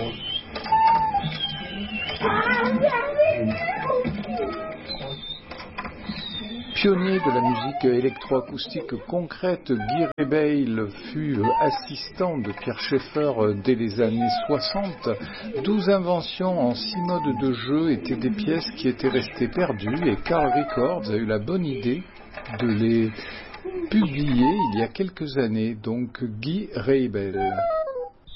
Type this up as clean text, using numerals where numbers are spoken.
Pionnier de la musique électroacoustique concrète, Guy Rebail fut assistant de Pierre Schaeffer dès les années 60. 12 inventions en 6 modes de jeu étaient des pièces qui étaient restées perdues et Carl Records a eu la bonne idée de les publier il y a quelques années, donc Guy Rebail.